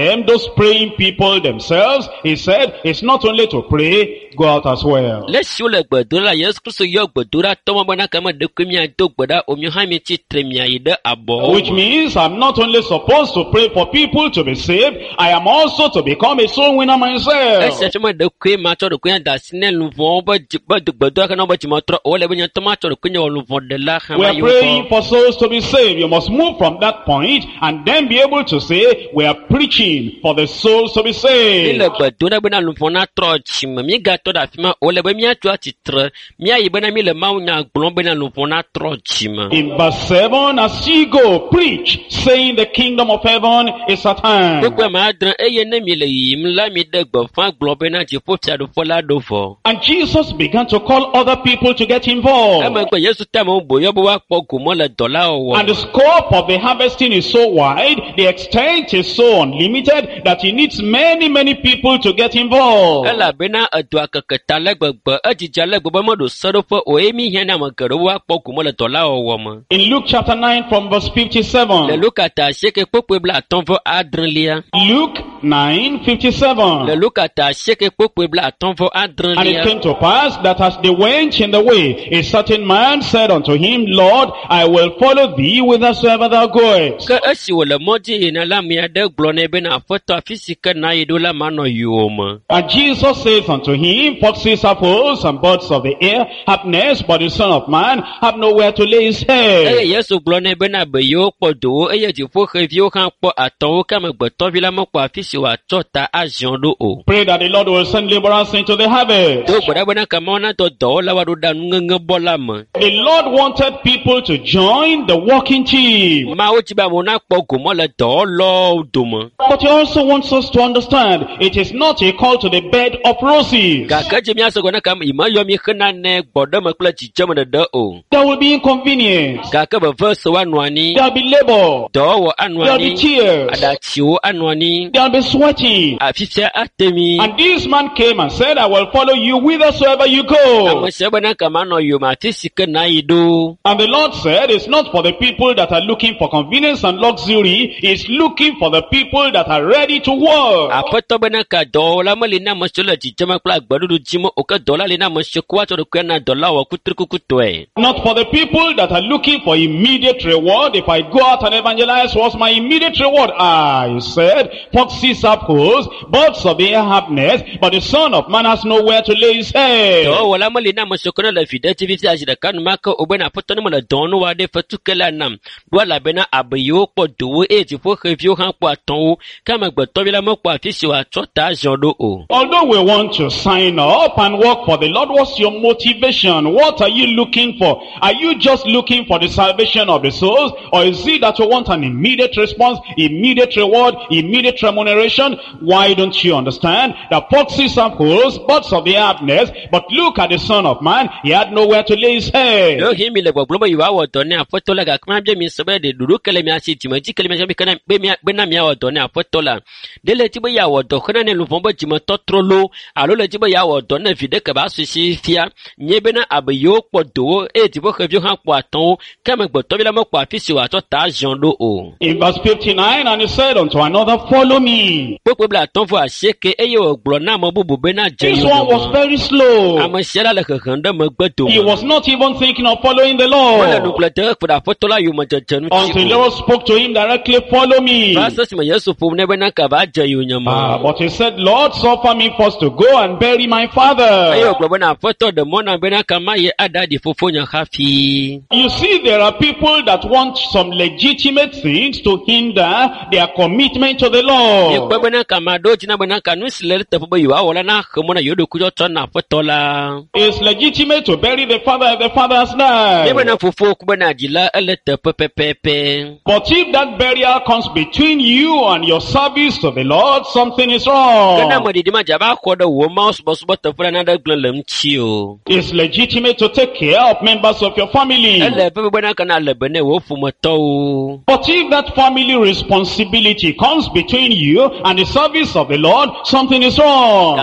those praying people themselves, he said, it's not only to pray, go out as well. Let's show like Badura, yes, Kuso Yok, Badura, Tomabana Kama, the Kumia, Dogbada, Omuhamiti, Tremia, Ida, Abo. Which means I'm not only supposed to pray for people to be saved, I am also to become a soul winner myself. The Queen Macho, the Queen that's Nell but the Badaka, no, but Motor, all the Queen Tomato, the Queen for the Lacha. We are praying for souls to be saved. You must move from that point and then be able to say, we are preaching for the souls to be saved. In verse 7, as ye go, preach, saying the kingdom of heaven is at hand. And Jesus began to call other people to get involved. And the scope of the harvesting is so wide, the extent is so unlimited, that he needs many, many people to get involved. In Luke chapter 9 from verse 57. Luke 9:57. And it came to pass that as they went in the way, a certain man said unto him, Lord, I will follow thee whithersoever thou goest. And Jesus says unto him, foxes have holes and birds of the air have nests, but the Son of Man have nowhere to lay his head. Pray that the Lord will send laborers into the harvest. The Lord wanted people to join the working team. But he also wants us to understand, it is not a call to the bed of roses. There will be inconvenience. There will be labor. There will be tears. There will be sweating. And this man came and said, I will follow you whithersoever you go. And the Lord said, it's not for the people that are looking for convenience and luxury, it's looking for the people that are ready to work. Not for the people that are looking for immediate reward. If I go out and evangelize, what's my immediate reward? I said, foxes have holes, birds of the air have nests, but the Son of Man has nowhere to lay his head. Although we want to sign up and work for the Lord, what's your motivation? What are you looking for? Are you just looking for the salvation of the souls? Or is it that you want an immediate response, immediate reward, immediate remuneration? Why don't you understand? The foxes have holes, birds of the air have nests, but look at the Son of Man, he had nowhere to lay his head. In verse 59, and he said unto another, follow me. This one was very slow. He was not even thinking of following the Lord. Until the Lord spoke to him directly, follow me. But he said, Lord, suffer me first to go and bury my father. You see, there are people that want some legitimate things to hinder their commitment to the Lord. It's legitimate to bury the father if the father has died. But if that burial comes between you and your service to the Lord, something is wrong. It's legitimate to take care of members of your family. But if that family responsibility comes between you and the service of the Lord, something is wrong.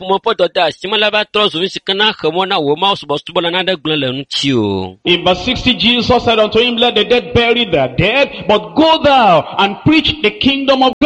In verse 60, Jesus said unto him, let the dead bury their dead, but go thou and preach the kingdom of God.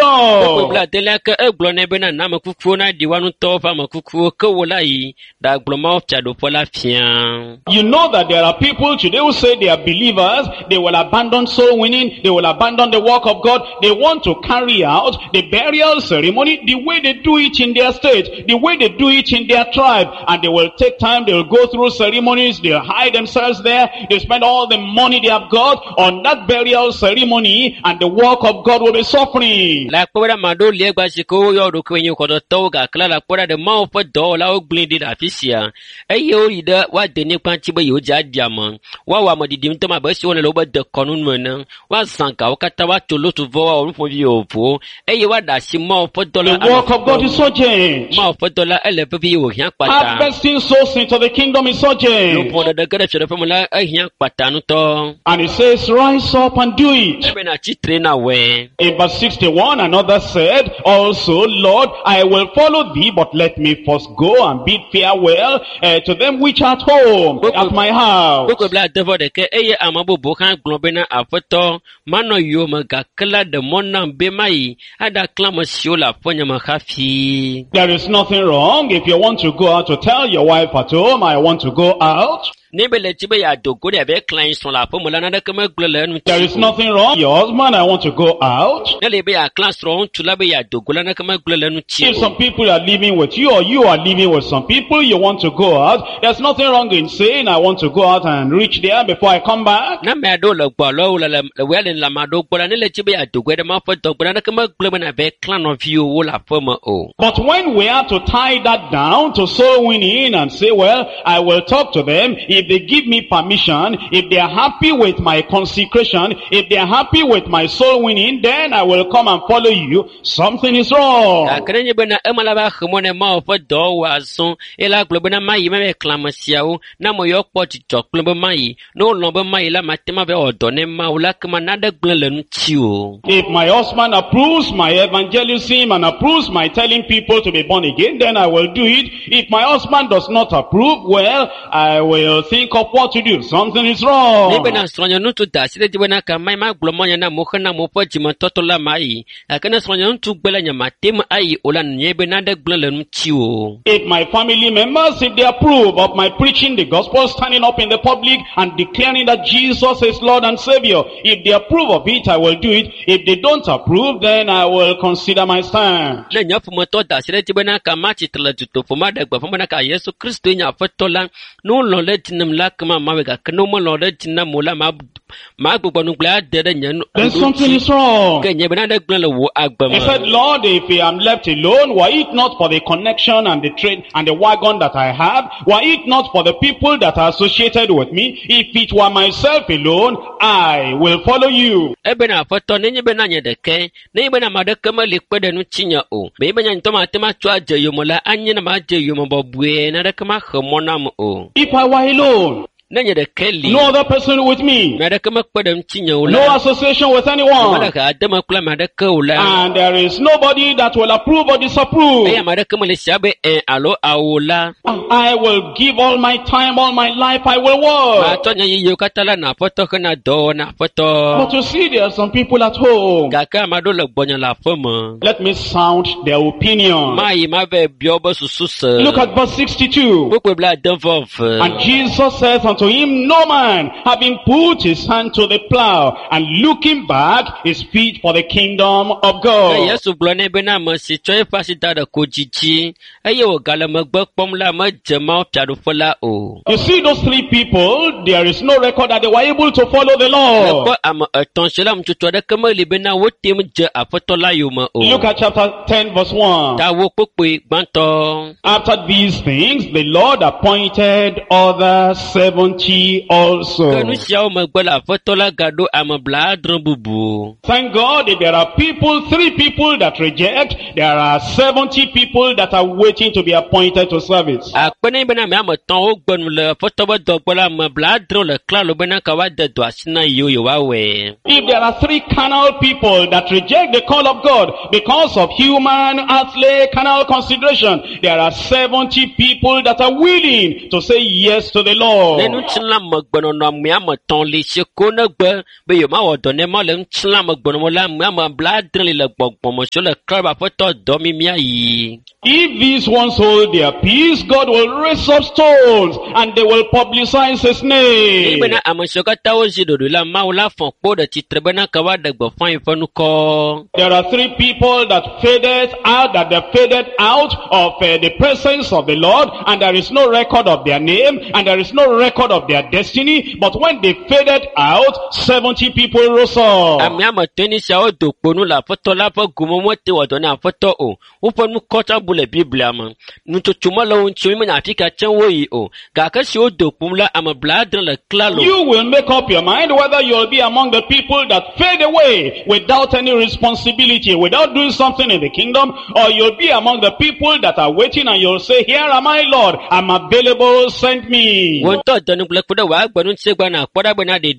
God. bla tele ke egblɔ nɛ bena na ame kukuwo na ɖi woanu tɔwo ƒe ame kukuwo ke wo la yi da gblɔ mawo fiaɖoƒe la fia. You know that there are people today who say they are believers, they will abandon soul winning, they will abandon the work of God, they want to carry out the burial ceremony the way they do it in their state, the way they do it in their tribe, and they will take time, they will go through ceremonies, they'll hide themselves there, they spend all the money they have got on that burial ceremony, and the work of God will be suffering. La kpɔɖa ma ɖo lia gba si ke woyɔ ɖokuiwo nye kɔdɔtɔwo gake la kpɔɖa ɖe Mawu ƒe dɔwɔlawo gblẽ ɖi ɖe afi sia eye woyi ɖe woade ne kpãtsi be yewo dze aɖiame woawɔ ameɖiɖi ŋutɔ abe esiwo le woƒe dekɔnu nu ene woazã gawo katã woatso lotuvɔ woawɔ nuƒovi vovovowo eye woaɖe asi Mawu ƒe dɔ The work of God is urgent. Mawu ƒe dɔ la ele vevie wòhiã kpata Harvesting souls into the kingdom is urgent. lopɔ ɖeɖe ge ɖe fiaɖoƒe me la ehiã kpata ŋutɔ And it says, rise up and do it. ebena tsitre na wɔe. In verse 61, another said, also, Lord, I will follow thee, but let me first go and bid farewell to them which are at home, at my house. Gbogbo bla devɔ ɖeke eye ame bubu hã gblɔ bena aƒetɔ manɔ yiwo me gake la ɖe mɔ nam be mayi aɖaklã ame siwo le aƒenye me hafi. There is nothing wrong if you want to go out to tell your wife at home, I want to go out. Ne be le dzi be yeado go ɖe abe klã yi srɔ̃ le aƒe me la naneke megblẽ le enu There is nothing wrong. Your husband, I want to go out. ne le be yeaklã srɔ̃ ŋutsu la be yeado go la naneke megblẽ le enu If some people are living with you or you are living with some people, you want to go out, there's nothing wrong in saying, I want to go out and reach there before I come back. na ame aɖewo le gbɔ alo le wea le ame aɖewo gbɔ la ne le dzi be yeado go ɖe Mawu ƒe dɔ gbɔ naneke megblẽ bena be klã nɔviwo wo le aƒe me o. But when we are to tie that down to soul winning and say, well, I will talk to them, if they give me permission, if they are happy with my consecration, if they are happy with my soul winning, then I will come and follow you. Something is wrong. Gake nenye bena ema la va xe mɔ ne Mawu ƒe dɔ wɔ azɔ ye la gblɔ bena mayi mebe klã ame siawo na ame yewo kpɔ dzidzɔ kple be mayi ne wolɔ̃ be mayi la mate ma va wɔ dɔ ne Mawu la kema naɖe gblẽ le ŋuti o. If my husband approves my evangelism and approves my telling people to be born again, then I will do it. If my husband does not approve, well, I will think of what to do. Something is Ne wrong. bena srɔ̃nyɔnu tu da asi ɖe dzi bena ka mayi ma gblɔ mɔ nye na mo xe na mo ƒe dzimetɔtɔ la mayi gake ne srɔ̃nyɔnu tu gbe la nye mate me ayi o la nye be naɖe gblẽ le ŋuti o. If my family members, if they approve of my preaching the gospel, standing up in the public and declaring that Jesus is Lord and Savior, if they approve of it, I will do it. If they don't approve, then I will consider my stand. Ne nye ƒometɔ da asi ɖe dzi bena ka ma tsitre le dutoƒo ma ɖe gbeƒã bena ka Yesu Kristo nye aƒetɔ la ne wolɔ̃ ɖe dzi nam la kema ma be gake ne womelɔ̃ ɖe dzi nam o la ma gbugbɔ nugblẽ ade ɖe nye Then something is wrong. ke nye be naɖe gblẽ le wo agbe He said, me. Lord, if I am left alone, were it not for the connection and the train and the wagon that I have, were it not for the people that are associated with me, if it were myself alone, I will follow you. Ebe na aƒetɔ nenye be na nye ɖeke nenye be na ame aɖeke meli kpe ɖe ŋutinye o be be nye ŋutɔ mate ma tso adze yome la anye na ma adze yome bɔbɔe naɖeke ma xe mɔ nam o. If I were alone, Ne nye ɖeke li no other person with me, ame aɖeke mekpe ɖe ŋutinye o no la association with mele anyone, he ade me kple ame aɖeke o la and there is nobody that will approve or disapprove, eye ame aɖeke mele sia be alo awo la I will give all my time, all my life, I will work. matsɔ nye yiyiwo katã la na aƒetɔ hena dɔ wɔ na But aƒetɔ you see, there are some people at home. gake ame aɖewo le gbɔnye le aƒe me Let me sound their opinion. mayi ma ve biɔ be susu se Look at verse 62. kpekpe bla ade vɔ And ve. Jesus saith unto him, no man, having put his hand to the plow and looking back, is fit for the kingdom of Ke God. Yesu gblɔ nɛ bena ame si tsɔ eƒe asi da ɖe ko dzidzi eye wògale megbe kpɔm la medze Mawu fiaɖuƒe la o. You see those three people, there is no record that they were able to follow the Ekpɔ Lord. ame etɔ̃ si la ŋutsotso aɖeke meli bena wotem dze aƒetɔ la yome o. Look at chapter 10 verse 1. Ta wo kpokpoe gbãtɔ. After these things, the Lord appointed other 70 also. Ke nu siawo megbe la aƒetɔ la gaɖo ame blaadre bubu. Thank God, if there are people, 3 people that reject, there are 70 people that are waiting to be appointed to service. Akpe ne bena ame etɔ̃ wogbe nu le aƒetɔ ƒe dɔ gbɔ la ame blaadre le klalo bena ka woade dɔ asi na yiwo yewoawɔe. If there are 3 carnal people that reject the call of God because of human, earthly, carnal consideration, there are 70 people that are willing to say yes to the Lord. Ne nu chla magbono no mia maton li cheko na gbe be yo ma wodone mo le chla magbono mo la mia ma bladre le gbogbo mo so le kraba foto do mi mia yi. If these ones hold their peace, God will raise up stones and they will publicize his name. Ibena amashoka tawo jido la maula fon po de titrebena kawa de gbo fan ifanu ko. There are three people that faded out of the presence of the Lord, and there is no record of their name, and there is no record of their destiny. But when they faded out, 70 people rose up. Amia mateni shao do ponu la foto la po gumomo te wadona foto o. Uponu kota bule Biblia man. Nuto chumala unchi mi na tika chenwo yi o. Gaka shi o do pumla ama bladre le klalo. You will make up your mind whether you will be among the people that fade away without any responsibility, without doing something in the kingdom, or you'll be among the people that are waiting and you'll say, here am I, Lord, I'm available, send me. Wonto donu black kuda wa gbanun se gbana kwada gbana de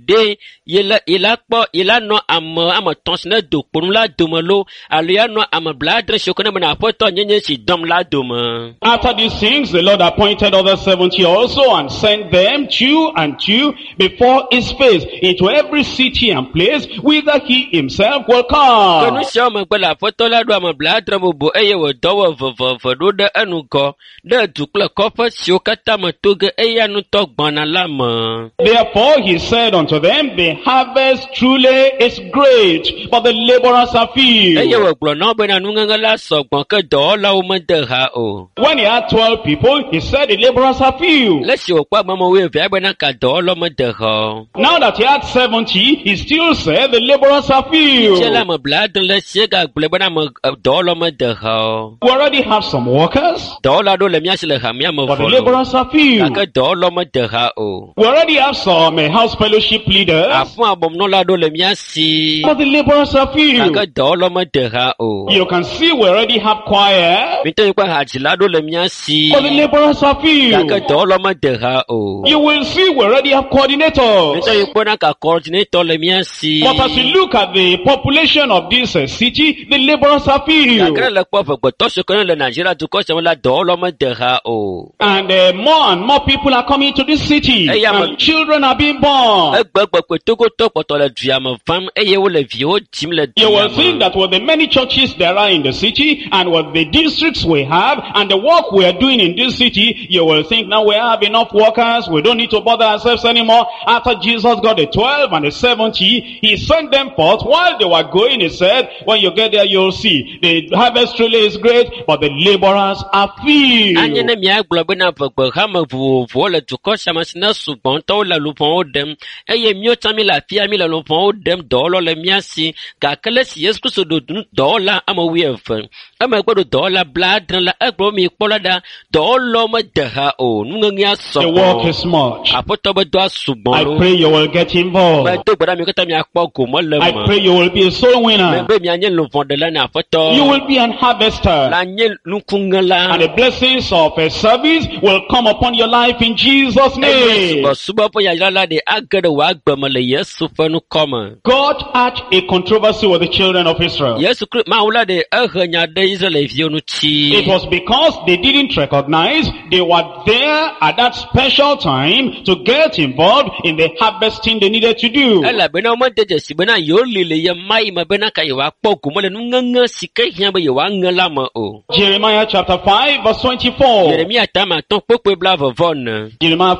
ila no ama tonsne do pumla domolo aluya no ama bladre shokona bana foto nyenye si dom la doma. After these things, the Lord appointed other 70 also and sent them two and two before his face into every city and place whither he himself will come. Kanu shama gbala foto la do ama bladre mo bo eye wo dowo do de anugo de dukla kofa shokata matoge eye anu to gbana lama. Therefore he said unto them, the harvest truly is great, but the laborers are few. Eye wo gblo no be na nunganga la so gbon ke do la o mo de ha o. When he had 12 people, he said the laborers are few. Let's show kwa mama we ve be na ka do lo mo de ha. Now that he had 70, he still said the laborers are few. Chela mo bladre le shega gbele be na mo do lo mo de ha. We already have some workers, Do la do le mia shele ha mia mo but the fo. laborers are few. Ka do lo mo de ha o. We already have some house fellowship leaders, Afu abom no la do le mia si. but the laborers are few. Ka do lo mo de ha o. You can see we already have choir, Mite kwa haji la do le mia si. but the laborers are few. Ka do lo mo de ha o. You will see we already have coordinators. Mite kwa na ka coordinator le mia si. But as you look at the population of this city, the laborers are few. Kakra le kwa fo to so kono le Nigeria to ko se la do lo mo de ha o. And more people are coming to this city. Hey, yeah, And children are being born. Egbegbe to go to poto le duam fam eye wo le vi o jim le You will think that with the many churches there are in the city, and with the districts we have, and the work we are doing in this city, you will think now we have enough workers, we don't need to bother ourselves anymore. After Jesus got the 12 and the 70, he sent them forth. While they were going, he said, when you get there, you'll see, the harvest truly is great, but the laborers are few. Anye ne mi agbo be na fagbo ha ma vo le to ko sama sina sugbon to la lu pon odem eye mi o tami la fia mi la lu pon odem do lo le mi asi ka kele si Yesu Kristo do la ama wi efen ama gbodo do la bladran la egbo mi polada do lo ma de ha o nunga aso. The work is much. Apoto be do sugbon I pray you will get involved. Ba to gbara mi ko tami akpo ko mo le I mo pray you will be a soul winner. be mi anye lu pon de la na apoto You will be an harvester. la nye lukungala And the blessings of a service will come upon your life in Jesus' name. suba po ya la de agade wa gbama le Yesu fanu koma. God had a controversy with the children of Israel. Yesu Kristo ma wula de ehanya de Israel fi onu chi. It was because they didn't recognize they were there at that special time to get involved in the harvesting they needed to do. Ela bena mo de si bena yo lile ye mai ma bena kai wa poku mo le nganga sikai hia ba ye wa ngala ma o. Jeremiah chapter 5 verse 24. Yeremia tama ton pokwe bla vovon. Jeremiah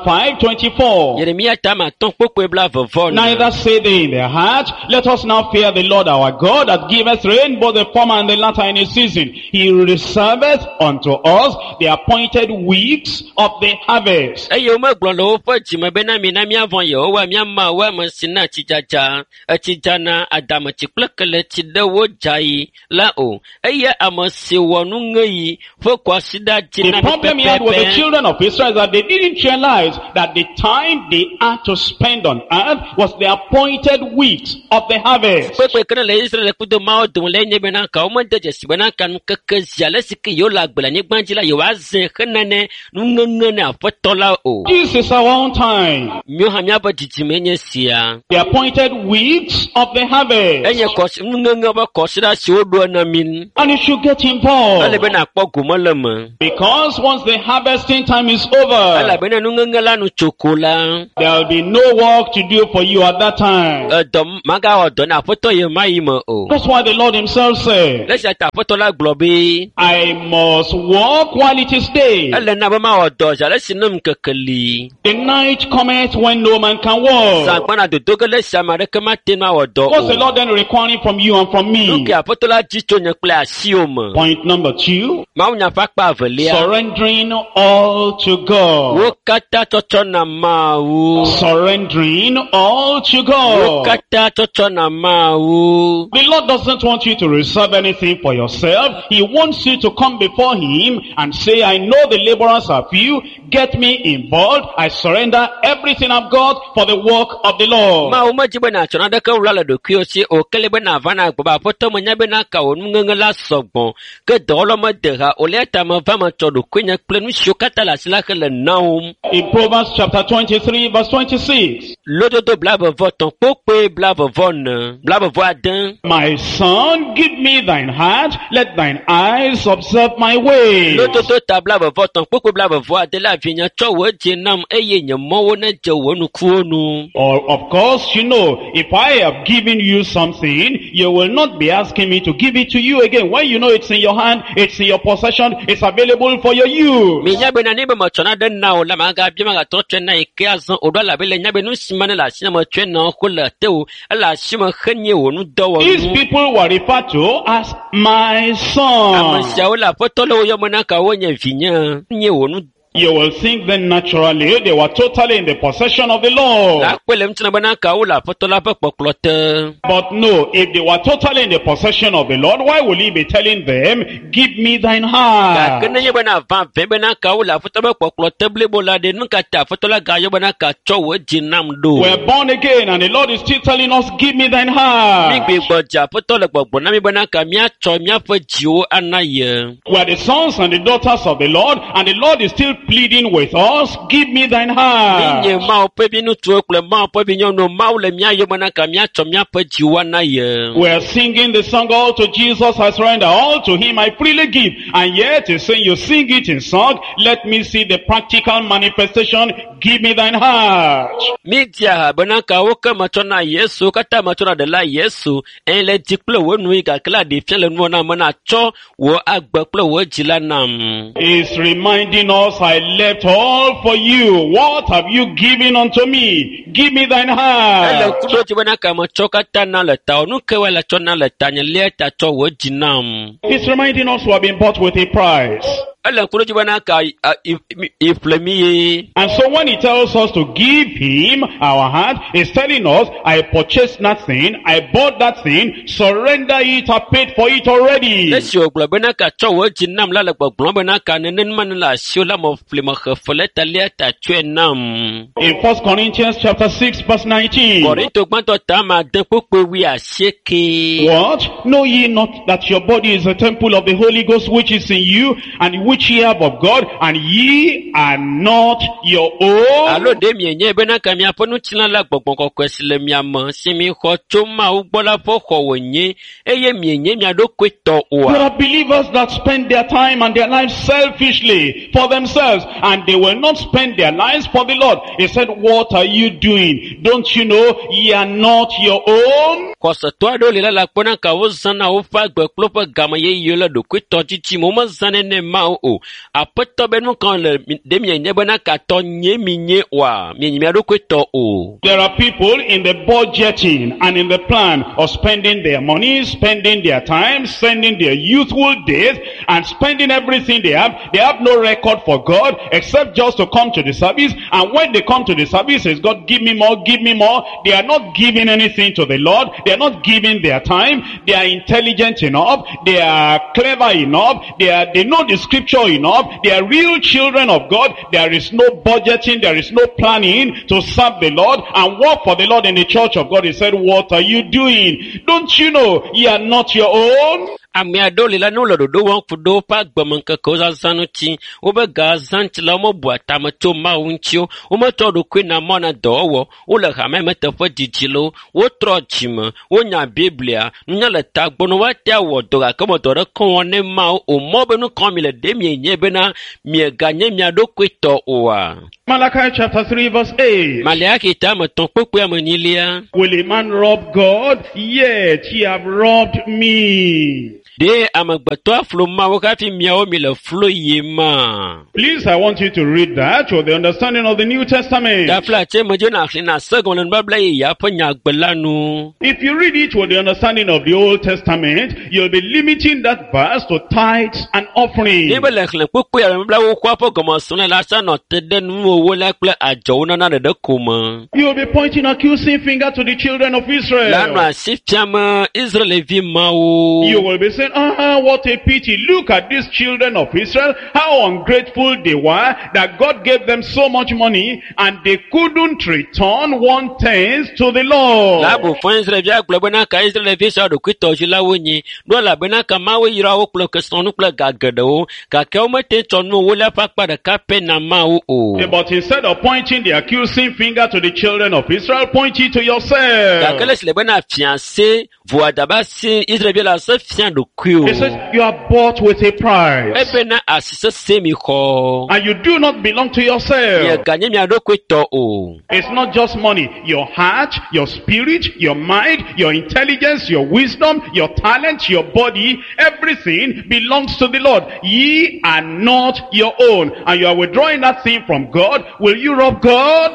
5:24. Yeremia tama ton pokwe bla vovon. Neither say they in their heart, let us now fear the Lord our God that giveth rain both the former and the latter in his season. He reserveth unto us the appointed weeks of the harvest. Ayo ma gbon lo fo ji ma bena mi na mi avon ye o wa mi ma wa ma sina chi jaja. Chi jana adama chi plekele chi de wo jai la o. Aya amase wonu ngai fo kwa sida chi The na problem he had with the children of Israel is that they didn't realize that the time they had to spend on earth was the appointed weeks of the harvest. Pepe kana le Israel ku do ma o dum le nye bena ka o ma de si bena kan keke ziale siki yo la gbela ni gbanjila yo wa zen khanane nu nganga na fotola o. This is our own time. Mi ha mi aba jijimenye sia. The appointed weeks of the harvest. Enye ko nganga ba ko sida si o do na min. And you should get Ale involved. bena kpo gumo le mo. Because once the harvesting time is over, Ala bena nu nganga la nu nu chokola. There will be no work to do for you at that time. Maga odo na apoto ye mai mo o. That's why the Lord himself said, Let's ta apoto la globe. I must walk while it is day. Ele na ba ma odo ja le sinum kekeli. The night cometh when no man can walk. Sa pana do dogele samare kema te na odo. What's the Lord then requiring from you and from me? Look apoto la jicho nye kle asiom. Point number 2. Ma unya fakpa avelia. Surrendering all to God. Wo kata toto na mau. Surrendering all to Wo God. kata toto na mau. The Lord doesn't want you to reserve anything for yourself. He wants you to come before Him and say, I know the laborers are few. Get me involved. I surrender everything I've got for the work of the Lord. Ma umajibe na chona deka ulala do kiosi o kelebe na vana baba poto manyabe na ka onu ngengela sogbon ke dolo ma deha oleta ma vama chodo kwenya plenu shokata la sila kele naum. In Proverbs chapter 23 verse 26. Lodo do blave voton pokpe blave von blave voaden. My son, give me thine heart. Let thine eyes observe my way. Lodo do ta blave voton pokpe blave voaden la vinya chowo jenam eye nyemowo na jewo nu kuonu. Or of course, you know, if I have given you something, you will not be asking me to give it to you again. When you know it's in your hand, it's in your possession, it's available for your use. Mi nyabe na nibe ma chona den na ola ma ga bima ga to chen na ikiazan odo la bele nyabe nu simane la sina ma chen na ko la teu la shima khenye wonu do These wonu. people were referred to as my son. Amasha ola potolo yo mona ka wonya vinya nye wonu. You will think then naturally they were totally in the possession of the Lord. La kwele mtina bana ka ola potola pe poklote. But no, if they were totally in the possession of the Lord, why will he be telling them, give me thine Ka heart? kene ye bana van ve bana ka ola potola pe poklote blebola de nuka ta potola ga yo bana ka chowo jinam do. We're born again and the Lord is still telling us, give me thine Mi heart. gbe gboja potola gbogbo na mi bana ka mi acho mi afo jiwo anaye. We're the sons and the daughters of the Lord, and the Lord is still pleading with us, give me thine Minye heart. ma ope binu tuwe kule ma ope binyo no ma ule miya yobana ka miya cho miya pe jiwa na ye. We're singing the song, all to Jesus I surrender, all to him I freely give. And yet he's saying, you sing it in song, let me see the practical manifestation, give me thine heart. Media ha bana ka woka machona Yesu kata machona de la Yesu en le dikple wo nui ka kla de fiele no na mana cho wo agbekple wo jila nam. He's reminding us, I left all for you. What have you given unto me? Give me thine Ele heart. kudo jibana ka macho kata na le ta onu kewe la cho na le ta nye le ta cho wo jinam. He's reminding us we have been bought with a price. Ele kudo jibana ka iflemi. And so when he tells us to give him our heart, he's telling us, I purchased that thing, I bought that thing, surrender it, I paid for it already. Lesi oglo bena ka cho wo jinam la le gbogbo bena ka nenen man la sio la mo flema khfele ta le ta chwe nam. In 1 Corinthians chapter 6 verse 19. Korinto gbanto ta ma den popo wi aseke. What? Know ye not that your body is a temple of the Holy Ghost which is in you, and which ye have of God, and ye are not your own? Alo de mienye bena ka mi aponu chila la gbogbo ko kwesile mi am si mi kho choma ugbola fo kho wonye eye mienye mi ado kweto There wa. are believers that spend their time and their lives selfishly for themselves, and they will not spend their lives for the Lord. He said, what are you doing? Don't you know ye are not your own? Kosa to ado le la pona ka wo zana wo fa gbe klopo gama ye yola do kweto chichi mo ma zane ne ma o. Apoto benu kan le de mienye bena ka to nye minye wa mienye mi ado kweto o. There are people in the budgeting and in the plan of spending their money, spending their time, spending their youthful days, and spending everything they have. They have no record for God except just to come to the service. And when they come to the service, says, God, give me more, give me more. They are not giving anything to the Lord. They are not giving their time. They are intelligent enough. They are clever enough. They know the scripture enough. They are real children of God. There is no budgeting. There is no planning to serve the Lord and work for the Lord in the church of God. He said, what are you doing? Don't you know ye are not your own? Ami adoli la no lo do won fudo pa gbom nkan ko za zanu ti o be ga zan ti la mo bu ata mo to ma unchi o mo to do kwe na mo na do wo o le ha me meta fo dijilo wo tro chim wo nya biblia nya le ta gbono wa ta wo do ga ko mo do ko ne ma o mo be no ko mi le de mi nye be na mi ga nye mi ado kwe to o wa. Malachi chapter 3 verse 8. Malaki ta mo ton popo amonilia. Will a man rob God? Yet ye have robbed me. De amagbato afloma wakafi miao mi le flo yema. Please, I want you to read that with the understanding of the New Testament. Da flache mo jona khina second le babla ya ponya gbelanu. If you read it with the understanding of the Old Testament, you'll be limiting that verse to tithes and offerings. Ni bele khlen popo ya babla wo kwa po gomo sona la sa no tede nu wo le kle ajo na na de kuma. You'll be pointing accusing finger to the children of Israel. La no asiftiama Israel vi mawo. You will be saying, what a pity. Look at these children of Israel, how ungrateful they were, that God gave them so much money, and they couldn't return 1/10 to the Lord. La bo fon Israel via globana ka Israel vi sa do kwito jila wonyi. Do la bena ka mawo yira wo klo ke sonu klo gagado, ka ke o mete tonu wo la pa pa de ka pe na mawo o. But instead of pointing the accusing finger to the children of Israel, point it to yourself. Ka kele sile bena fiancé voa daba si Israel vi la se fian do He says, you are bought with a price. And And you do not belong to yourself. It's not just money. Your heart, your spirit, your mind, your intelligence, your wisdom, your talent, your body, everything belongs to the Lord. Ye are not your own. And you are withdrawing that thing from God. Will you rob God?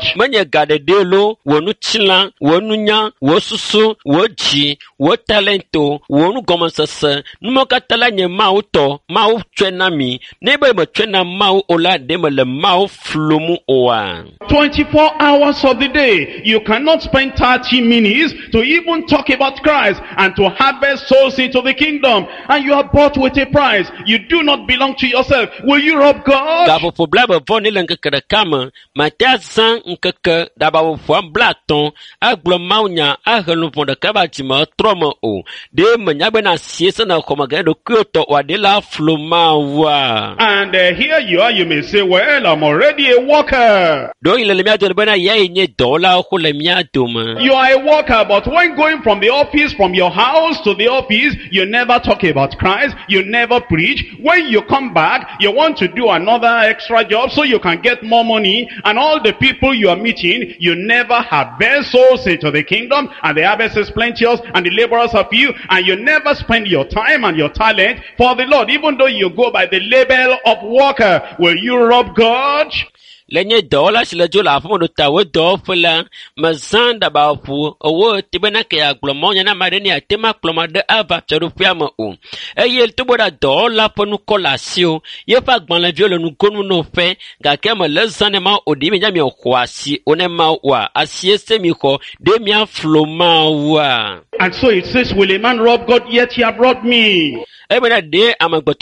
Numoka tala nye mau to, mau twena mi, nebe me twena mau ola deme le mau flumu oa. 24 hours of the day, you cannot spend 30 minutes to even talk about Christ and to harvest souls into the kingdom. And you are bought with a price. You do not belong to yourself. Will you rob God? Dabo fo blaba voni le nkeke kama, matea san nkeke, daba fo blaton, aglo maunya, aglo fo de kabatima, troma o. De menyabe na siesa na komagendo kyoto wadela fluma wa. And here you are, you may say, well, I'm already a worker. Do ile le miato bana ye nye dola ko le miato ma. You are a worker, but when going from the office, from your house to the office, you never talk about Christ, you never preach. When you come back, you want to do another extra job so you can get more money, and all the people you are meeting, you never harvest souls into the kingdom, and the harvest is plenteous, and the laborers are few, and you never spend your time and your talent for the Lord, even though you go by the label of worker. Will you rob God? Lenye dola sila jola afu mo tawo do fula mazanda ba fu owo tibena ke aglomonya na madeni atema kloma de ava tero fiama o eyel to boda dola ponu kolasio ye fa gbon la violo nu konu no fe ga kema lezane ma odi me nyame okwasi onema wa asiese mi ko de mi afloma wa. And so it says, will a man rob God? Yet he have robbed me. In the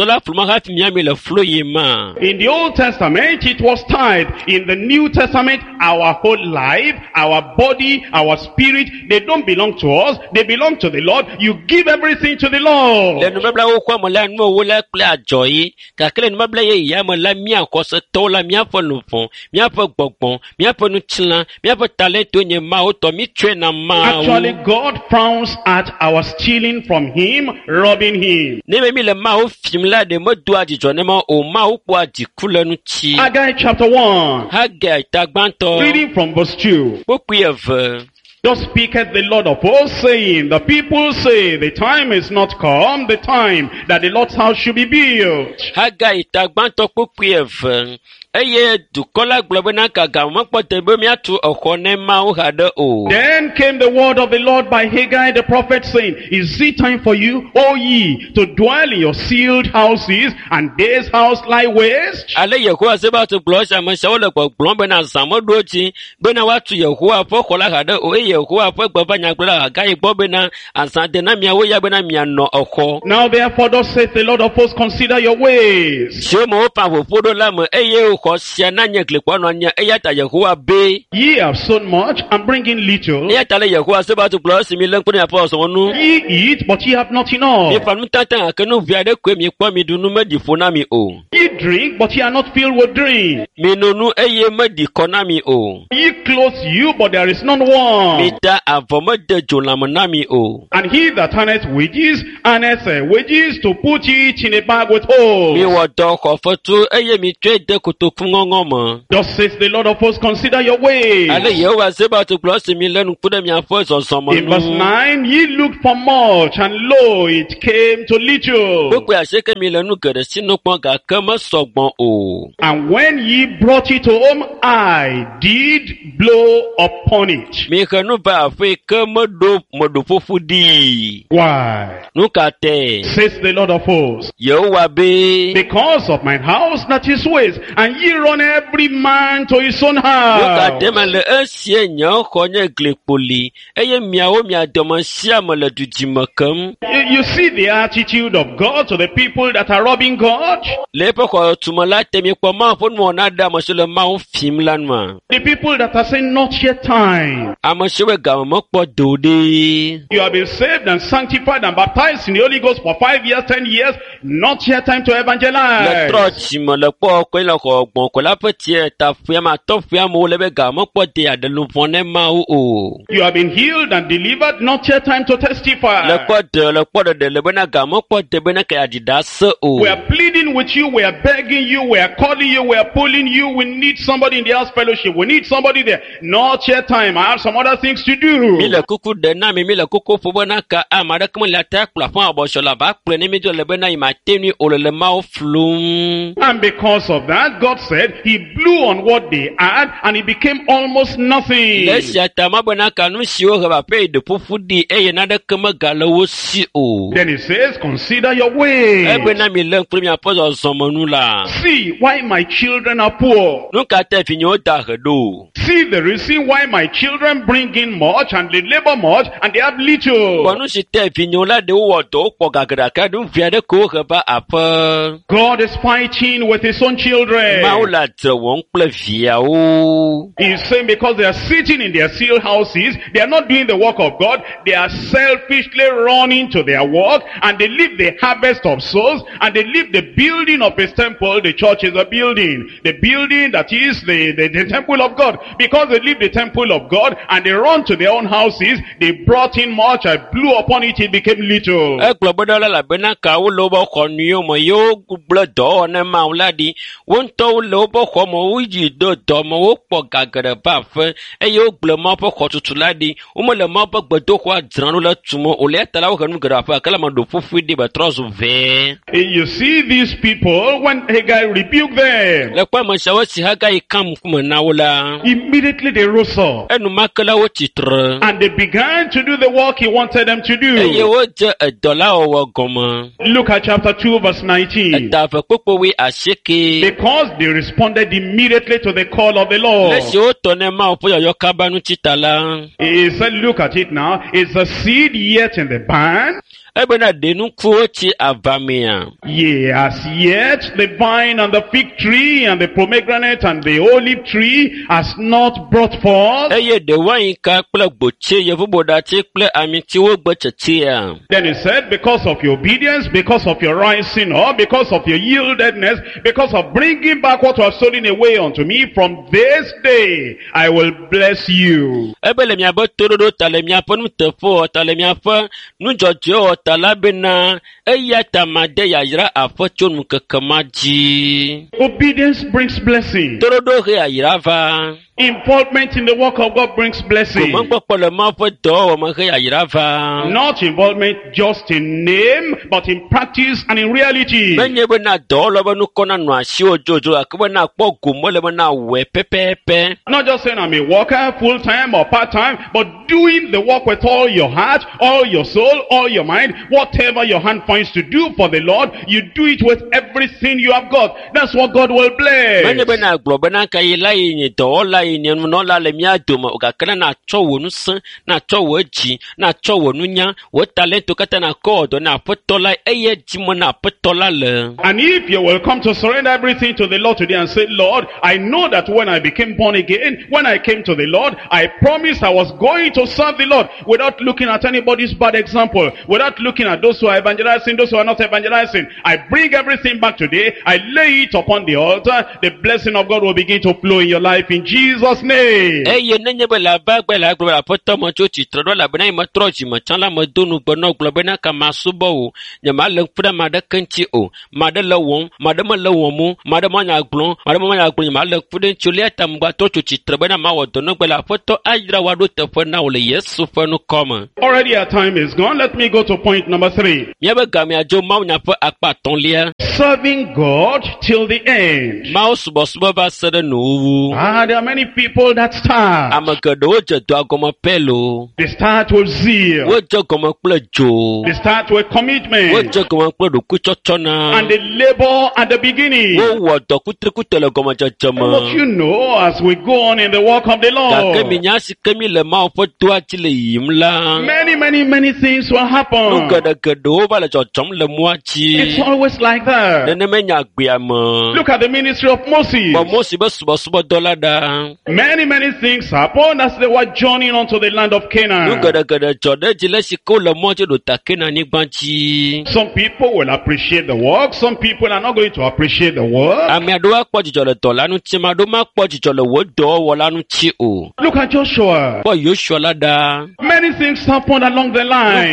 Old Testament, it was tithe. In the New Testament, our whole life, our body, our spirit, they don't belong to us. They belong to the Lord. You give everything to the Lord. Actually, God frowns at our stealing from Him, robbing Him. Haggai chapter 1. Reading from verse 2. Thus speaketh the Lord of hosts, saying, the people say, the time is not come, the time that the Lord's house should be built. Then came the word of the Lord by Haggai the prophet, saying, is it time for you, O ye, to dwell in your sealed houses, and this house lie waste? Now therefore thus saith the Lord of hosts, consider your ways. Ye have sown much and bring in little. Ye eat, but ye have not enough. Ye drink, but ye are not filled with drink. Ye clothe you, but there is none warm. Mita avomede jolamanami o. And he that earneth wages to put it in a bag with holes. Mi wado kofotu eye mi twe de kutoku ngongoma. Thus says the Lord of hosts, consider your ways. Ale yewa seba to glosi mi lenu kude mi afo sonsomonu. In verse 9, ye looked for much, and lo, it came to little. Gbogbo aseke mi lenu gere sinu pon ga kama sogbon o. And when ye brought it home, I did blow upon it. Mi kanu ba afi kama do modo fofu di. Why? Nukate. Says the Lord of hosts. Yewa be. Because of mine house that is waste, and ye run every man to his own house. Nukate man le ensie nyan konye glepoli. Eye miawo mia demonsia mo le dujimakam. You see the attitude of God to the people that are robbing God? Lepo ko tumala temi kwa ma fon mo na da mo le ma film lan ma. The people that are saying not yet time. Amashewe ga mo po dode. You have been saved and sanctified and baptized in the Holy Ghost for 5 years, 10 years. Not yet time to evangelize. Le trochi mo le po ko le ko gbon ko la petie ta fia ma to fia mo le be ga mo po de adelu fone ma o. You have been healed and delivered. Not yet time to testify. Le po de le bena ga mo po de bena ka adida se o. We are pleading with you. We are begging you. We are calling you. We are pulling you. We need somebody in the house fellowship. We need somebody there. Not yet time. I have some other things to do. Mi le kuku de na mi le kuku fo bona ka amara kmo la ta plafon abosho la ba pre ne mi jo le bena ima tenu o le ma flum. And because of that, God said he blew on what they had and it became almost nothing. Le siata ma bona ka nu si o ba pe de pofu di e na de kama galawo si o. Then he says, consider your ways. E bena mi le premier apostle somonu la. See why my children are poor. Nu ka te finyo da do. See the reason why my children bring in much and they labor much and they have little. Bonu si te finyo la de wo to po gagara ka du via de ko ba apa. God is fighting with his own children. Maula te won ple via o. He's saying because they are sitting in their seal houses, they are not doing the work of God. They are selfishly running to their work and they leave the harvest of souls and they leave the building of his temple. The church is a building. The building that is the temple of God. Because they leave the temple of God and they run to their own houses, they brought in much. I blew upon it, it became little. La bena ka wo lobo konyo mo yo blodo na mauladi won to lobo ko mo uji do mo wo po gagara ba fe e yo gble mo po ko tutuladi o mo le mo po gbedo ko adran la tumo o le tala wo kanu gara fa kala ma do fufu di ba trozo ve. You see these people, when Haggai rebuked them, le kwa mo shawo si Haggai kam kuma na wala immediately they rose up enu makala wo titre and they began to do the work he wanted them to do. e wo je dola o goma. Look at chapter 2 verse 19. Da fa popo we asheke Because they responded immediately to the call of the Lord. le si o to ne ma po yo kabanu titala. He said, look at it now. Is the seed yet in the barn? Ebena denu kuochi avamia. Yea, as yet the vine and the fig tree and the pomegranate and the olive tree has not brought forth. Eye de wine ka kple gboche ye fuboda che kple ami ti wo gbocheche ya. Then he said, because of your obedience, because of your rising up, because of your yieldedness, because of bringing back what was stolen away unto me, from this day I will bless you. Ebele mi abo torodo tale mi aponu tefo tale mi afa nu jojo tala bena eya tamade ya yira afo chonu kakamaji. Obedience brings blessing. Torodo he ayira va. Involvement in the work of God brings blessing. Not involvement just in name, but in practice and in reality. Not just saying I'm a worker, full-time or part-time, but doing the work with all your heart, all your soul, all your mind. Whatever your hand finds to do for the Lord, you do it with everything you have got. That's what God will bless. No la le mia doma ukakana na chowo nusa na chowo ji na chowo nunya wo talento kata na kodo na potola eye jimo na potola le. And if you will come to surrender everything to the Lord today and say, Lord, I know that when I became born again, when I came to the Lord, I promised I was going to serve the Lord without looking at anybody's bad example, without looking at those who are evangelizing evangelizing, those who are not evangelizing. I bring everything back today. I lay it upon the altar. The blessing of God will begin to flow in your life in Jesus' name. Already our time is gone. Let me go to point number 3. Serving God till the end. There are many people that start. They start with zeal. They start with commitment. And they labor at the beginning. But you know, as we go on in the work of the Lord, many things will happen. It's always like that. Look at the ministry of Moses. Many things happened as they were journeying onto the land of Canaan. Some people will appreciate the work. Some people are not going to appreciate the work. Look at Joshua. Many things happened along the line.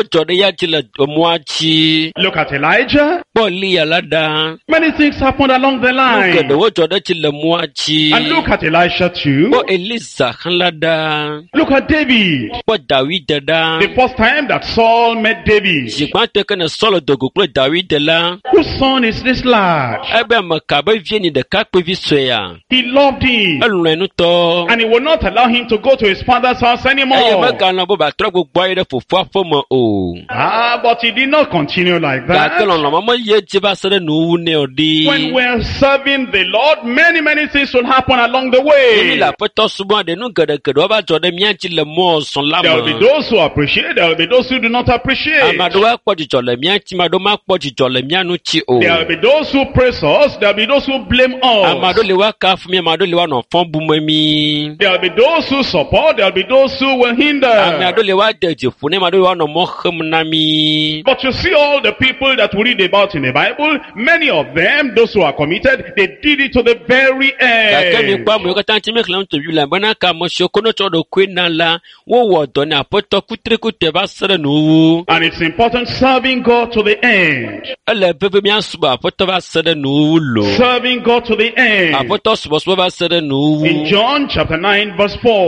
Look at Elijah. Many things happened along the line. And look at Elisha too. Look at David. The first time that Saul met David, whose son is this lad? He loved him, and he would not allow him to go to his father's house anymore. But he did not continue like that. When we're serving the Lord, many things will happen along the way. There will be those who appreciate, there will be those who do not appreciate. There will be those who praise us, there will be those who blame us. There will be those who support, there will be those who will hinder. But you see all the people that we read about in the Bible, many of them, those who are committed, they did it to the very end. And it's important serving God to the end. Serving God to the end. In John chapter 9 verse 4.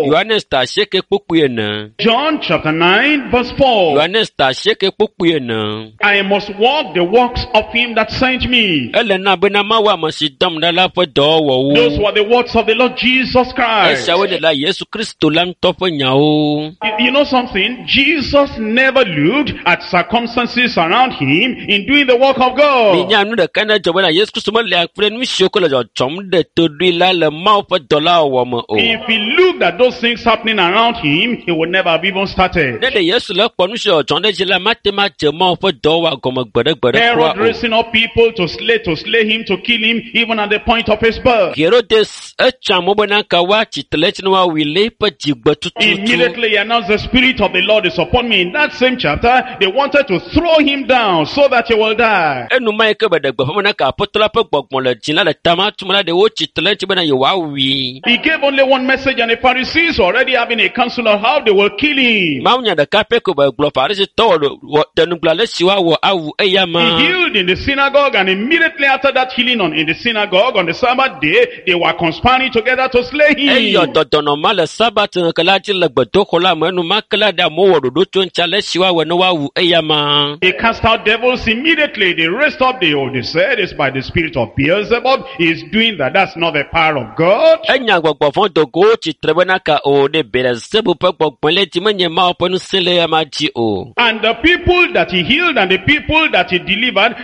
John chapter 9 verse 4. I must walk the works of him that sent me. Those were the words of the Lord Jesus Christ. You know something? Jesus never looked at circumstances around him in doing the work of God. If he looked at those things happening around him, he would never have even started. Herod raising up people to slay him, to kill him, even at the point of his birth. Immediately he announced, the Spirit of the Lord is upon me. In that same chapter, they wanted to throw him down so that he will die. He gave only one message, and the Pharisees already having a council of how they will kill him. He healed in the synagogue, and immediately after that healing in the synagogue on the Sabbath day, they were conspiring together to slay him. They cast out devils immediately. They raised up they said it's by the spirit of Beelzebub. He's doing that. That's not the power of God. And the people that he healed and the people that he delivered,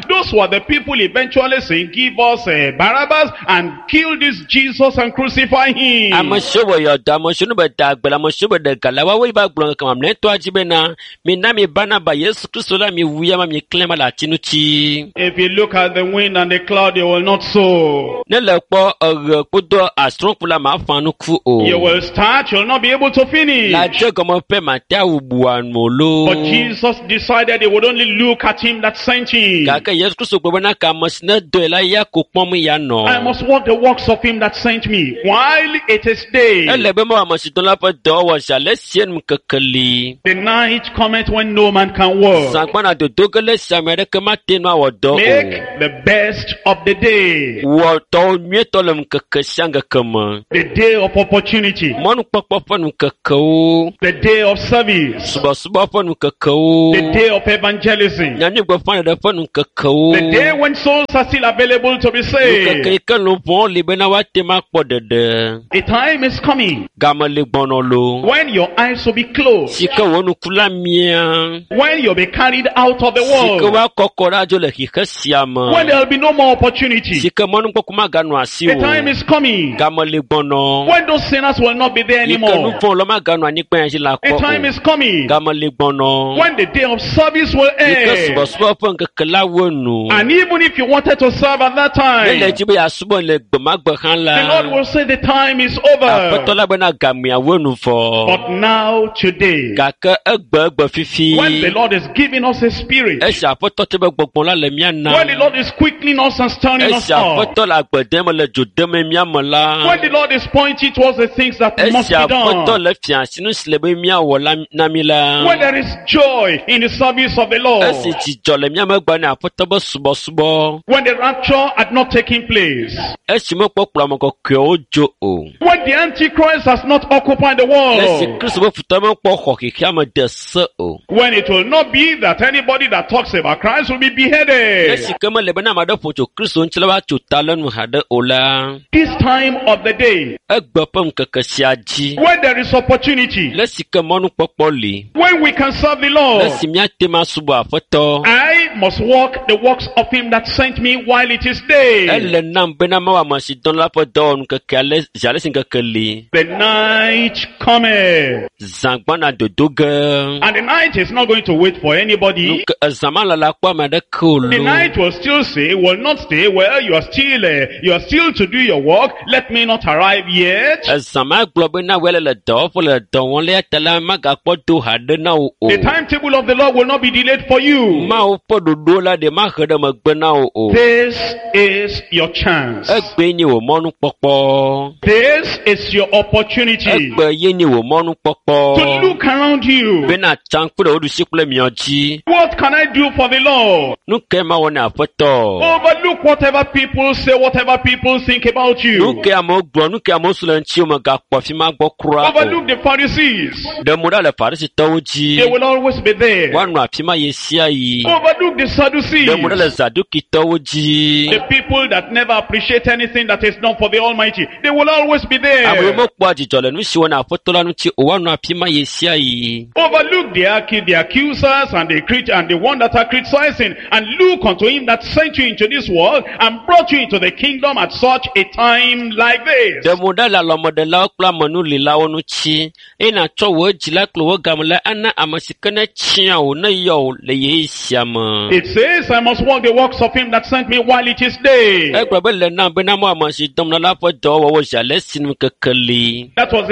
Those were the people eventually saying, give us Barabbas and kill this Jesus and crucify him. Amashobo yoda amashono badagbala amashobo dagala wa ba gbon kan amne to ajibena mi na mi bana ba Yesu Kristo la mi wuya ma mi klema la tinuchi. If you look at the wind and the cloud, you will not sow. Ne le po podo astron pula ma fanu ku o. You will start, you will not be able to finish. La je gomo pe ma ta ubuan molo. But Jesus decided he would only look at him that sent him. Kaka Yesu Kristo gbo na ka masna do la ya ko pon mu ya no. I must work the works of him that sent me while it is day. Elebe mo amasiton la pa do wa sha sien mkakali. The night cometh when no man can work. Sankwana do dogele samere kama teno awodo. Make the best of the day. Wo to mieto le mkakashanga kama. The day of opportunity. Monu papa mkakao. The day of service. Suba pa mkakao. The day of evangelism. Nyani gbo fana da pa mkakao. The day when souls are still available to be saved. Mkakika no pon libena wate makpo dede. A time is coming Gama le bonolo. when your eyes will be closed. Sika wonu kula mia. When you'll be carried out of the Sika world. wa kokora jo le kikasiama. When there'll be no more opportunity. Sika monu kokuma ganu asiwo. The time is coming Gama le bono. when those sinners will not be there Yika anymore. nufon loma ganu anikpe yanshi la A ko. time is coming Gama le bono. when the day of service will Yika end. suba po nkakala wonu. And even if you wanted to serve at that Lele time, jibe ya subo le gbomagbe the kan Lord la. will say the time is over. Apotola bena gamu ya wonu fo. But now, today, Kaka egbe fifi. when the Lord is giving us a spirit, Esha apoto tebe gbogbon la le mia na. when the Lord is quickening us and stirring us Esha up, apoto la gbedem le jodeme mia mola. when the Lord is pointing towards the things that must Esha be apoto done, le fiansinu slebe mia wola namila. when there is joy in the service of the Lord, Esi jijo le mia megba ni apoto bo subo. when the rapture had not taken place, Esi mo popula mo ko ojo o. when the Antichrist has not occupied the Esi world, Kristo bo futa mo po ho kiki ama de se o. when it will not be that anybody that talks about Christ will be beheaded. Esi kama lebe na mado pocho Kristo nchile wa chuta lenu hade ola. This time of the day, Egbe pem kakasi aji. when there is opportunity, Lesi kama nu popoli. when we can serve the Lord, Lesi mia tema subo afoto. I must walk the works of him that sent me while it is day. Elle nam bena mawa masidon la po don kakale jale singa kali. The night cometh, Zangbana dodoga. and the night is not going to wait for anybody. Nuk zamala la kwa mada kulu. The night will still say, will not stay. Well, you are still to do your work. Let me not arrive yet. Zama globe na wele le do fo le do won le tala maga po do hade na o. The timetable of the Lord will not be delayed for you. Ma o po dodo la de ma hede ma gbe na o. This is your chance. Egbe ni o monu popo. This is your opportunity Egbe ye ni o monu popo. to look around you. Bena chankule odu sikule mioji. What can I do for the Lord? Nuke ma wona afoto. Overlook whatever people say, whatever people think about you. Nuke amo gbo nuke amo sulenchi o ma ga po fi ma gbo kura o. Overlook the Pharisees. De muda le farisi tawoji. They will always be there. Wanu afima yesia yi. Overlook the Sadducees. De muda le zaduki tawoji. The people that never appreciate anything that is done for the Almighty. They will always be Amo there. mo kwa jijole nu si wona afotola nu chi o wanu afima yesia yi. Overlook the accusers and the one that are criticizing, and look unto him that sent you into this world and brought you into the kingdom at such a time like this. De muda la lomode la okla manu li la wonu chi. Ina cho wo jila klo wo gamla ana amasikana chia o na yo le yesia ma. It says, I must walk the works of him that sent me while it is day. Egbe le na bena mo amasi dom na la po do wo jale sinu kakali. That was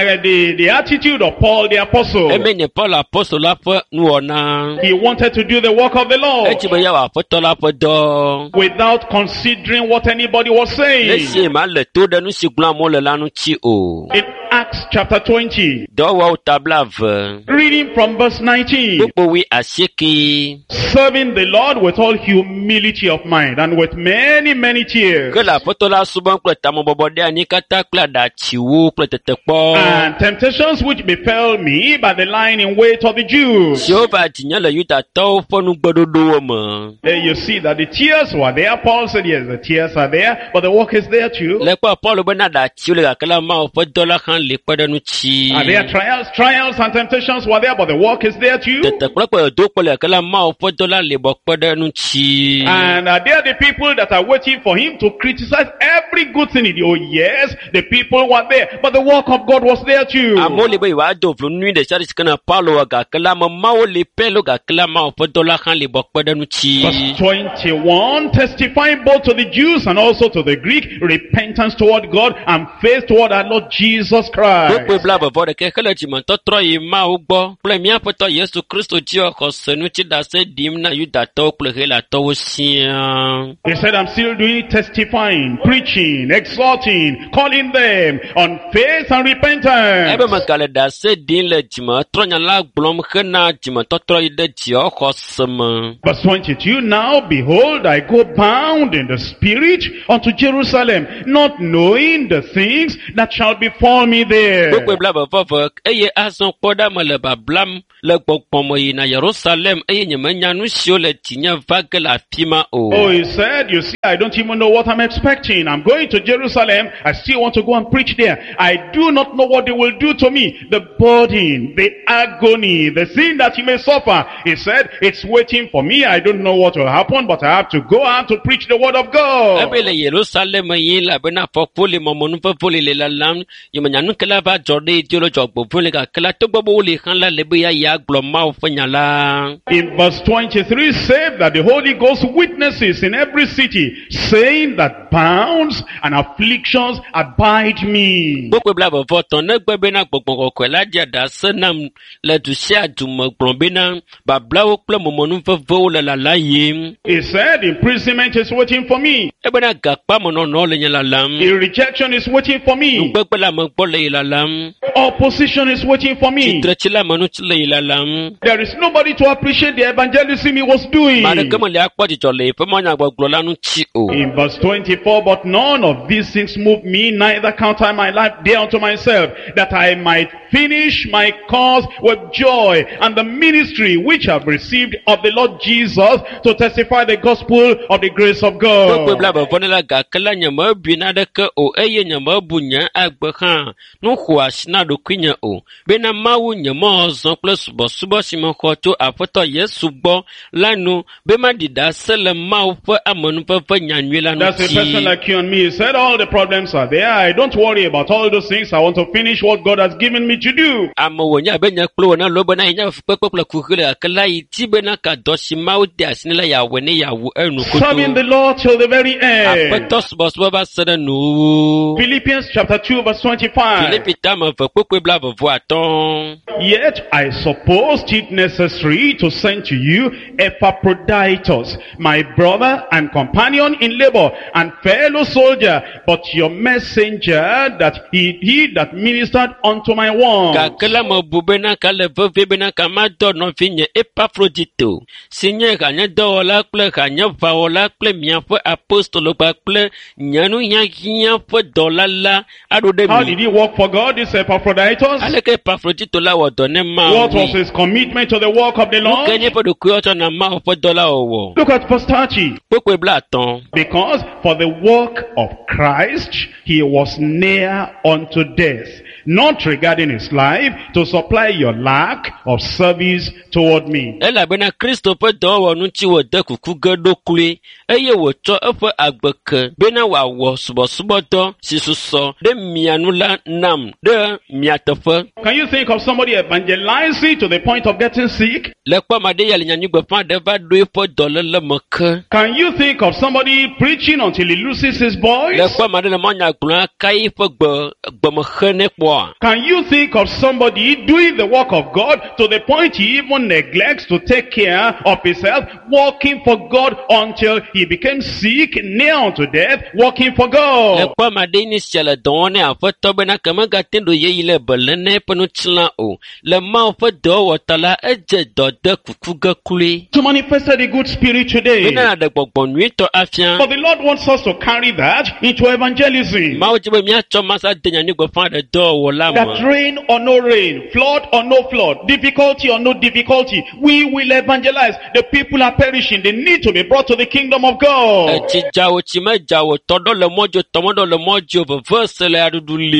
the attitude of Paul the apostle. Emenye Paul apostle la po nu ona. He wanted to do the work of the Lord Echibe ya wa foto la po do. without considering what anybody was saying. Lesi ma le to de nu sigla mo le lanu chi o. In Acts chapter 20, Do wa tablav. reading from verse 19, Popo wi asiki. serving the Lord with all humility of mind and with many, many tears Que la foto la suban kle tamo bobode ani kata kla da chiwo kle tetepo. and temptations which befell me by the lying in wait of the Jews. Si o va tinya le yuta to fonu gbododo wo mo. You see that the tears were there. Paul said, yes, the tears are there, but the work is there too. Le pa Paul be na da chiwo le kala ma o fo dola kan le kpɔɖeŋu tsi. Are there trials? Trials and temptations were there, but the work is there too. Tete kple kpɔɖedo kpɔle kele Mawu ƒe dɔla le bɔ kpɔɖeŋu tsi. And are there the people that are waiting for him to criticize every good thing in you? Oh yes, the people were there, but the work of God was there too. Amewo le be yewoa do vlo nyui ɖe sia ɖe si ke ne Paulo wɔ gake le ame mawo le pɛ lo gake le Mawu ƒe dɔla hã le bɔ kpɔɖeŋu tsi. Verse 21, testifying both to the Jews and also to the Greek, repentance toward God and faith toward our Lord Jesus Christ. Gbogbo bla bevɔ ɖeke hele dzimetɔtrɔ yi Mawu gbɔ kple míaƒe tɔ Yesu Kristo dzi xɔse ŋuti ɖase ɖim na Yudatɔwo kple Helatɔwo siaa. He said, I'm still doing testifying, preaching, exhorting, calling them on faith and repentance. Ebe megale ɖase ɖim le dzimetɔtrɔnya la gblɔm hena dzimetɔtrɔ yi ɖe dziexɔse me. Verse 22, now behold, I go bound in the spirit unto Jerusalem, not knowing the things that shall befall me there. Gbogbo bla bevɔ eye azɔ kpɔ ɖa me le bablam le gbɔgbɔme yina Yerusalem eye nyemenya nu siwo le tinye va ge le afi ma o. Oh, he said, you see, I don't even know what I'm expecting. I'm going to Jerusalem. I still want to go and preach there. I do not know what they will do to me. The burden, the agony, the sin that you may suffer. He said, it's waiting for me. I don't know what will happen, but I have to go out to preach the word of God. Ebe le Yerusalem yi la bena fɔkpo le mɔmɔnu ƒeƒo le lalam yemenya nu ke la va dzɔ ɖe edi le dzɔgbɔʋu le gake la togbɔ be wo le xã la le be ya gblɔ Mawu ƒe nya la. In verse 23 said that the Holy Ghost witnesses in every city, saying that bounds and afflictions abide me. Gbogbo bla bevɔ tɔ negbe bena gbɔgbɔ kɔkɔe la di aɖase nam le du sia du me gblɔ bena bablawo kple mɔmɔnu vevewo le lala yim. He said imprisonment is waiting for me. Ebena gakpamenɔnɔ le nye lalam. Rejection is waiting for me. Nugbegbe la me gbɔ le yi lalam. Opposition is waiting for me. Tsitretsi la me nutsi le yi lalam. There is nobody to appreciate the evangelism he was doing. Maɖeke me le akpɔ dzidzɔ le eƒe mɔnyagbɔgblɔ la ŋuti o. In verse 24, but none of these things move me, neither count I my life dear unto myself, that I might finish my course with joy, and the ministry which I've received of the Lord Jesus to testify the gospel of the grace of God. Gbogbo bla bevɔ ne la gake la nye mebui naɖeke o eye nye mebu nye agbe hã nu xɔ asi na ɖokui nye o bena Mawu nye mɔzɔ kple subɔsubɔ si mexɔ tso Aƒetɔ Yesu gbɔ la nu be maɖi ɖase le Mawu ƒe amenuveve nyanyui la That's a person ŋuti. like you and me. He said all the problems are there. I don't worry about all those things. I want to finish what God has given me to do. Ame wònye abe nye kple wòna lo bena yenye fukpekpe kple kuxi le gake la yi ti bena ka dɔ si Mawu de asi ne la yeawɔe ne yeawu enu Serving the koto. Lord till the very end. Aƒetɔ subɔsubɔ va se ɖe nu. Philippians chapter 2 verse 25. Filipi tame ve kpekpe bla vevo atɔ̃. Yet I supposed it necessary to send to you Epaphroditus, my brother and companion in labor and fellow soldier, but your messenger that he that ministered unto my wants. Gake la me bu bena ka le vevie bena ka madɔ nɔvi nye Epafrodito si nye hanye dɔwɔla kple hanye ʋãwɔla kple miaƒe apostolo kpakple nye nuhiahiã ƒe dɔla la aɖo ɖe How mi. did he work for God, this Epaphroditus? Aleke Epafrodito la wɔ dɔ ne What was Mawu. his commitment to the work of the Nu ke Lord? nye ƒe ɖokui wɔtsɔ na Mawu ƒe dɔ la wɔwɔ. Look at verse 30. Kpekpe bla atɔ̃. Because for the work of Christ, he was near unto death, not regarding his life, to supply your lack of service toward me. Elabena Kristo ƒe dɔwɔwɔ ŋuti wòde kuku ge ɖokui eye wòtsɔ eƒe agbe ke bena wòawɔ subɔsubɔdɔ si susɔ ɖe mia nu la nam ɖe mia teƒe. Can you think of somebody evangelizing to the point of getting sick? Le kpɔm aɖe ya le nyanyugbeƒã aɖe va ɖo eƒe dɔléle me ke. Can you think of somebody preaching until he loses his voice? Le kpɔm aɖe le mɔnyagblɔa kai ƒe gbemexe ne kpɔa. Can you think of somebody doing the work of God to the point he even neglects to take care of himself, working for God until he became sick, near unto death, working for Le God? kpɔm aɖe ni sia le dɔ wɔm ne Aƒetɔ bena ke megate ɖo yeyi le belé ne eƒe ŋutilã o. Le Mawu ƒe dɔwɔwɔ ta la edze dɔ de kuku ge kloe. To manifest the good spirit today. Bena ɖe gbɔgbɔ nyuitɔ afia. But the Lord wants us to carry that into evangelism. Mawu dzi be míatsɔ masa de nyanyugbeƒã ɖe dɔwɔwɔ la That me. rain or no rain, flood or no flood, difficulty or no difficulty, we will evangelize. The people are perishing. They need to be brought to the kingdom of God. Etsi dzawo tsi me dzawo tɔ ɖɔ le mɔdzo tɔmɔ ɖɔ le mɔdzo veve se le aɖuɖu li o.